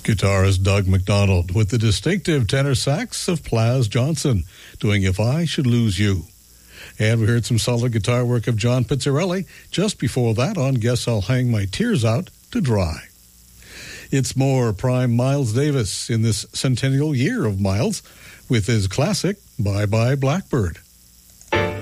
Guitarist Doug McDonald with the distinctive tenor sax of Plas Johnson doing If I Should Lose You. And we heard some solid guitar work of John Pizzarelli just before that on Guess I'll Hang My Tears Out to Dry. It's more prime Miles Davis in this centennial year of Miles with his classic Bye Bye Blackbird.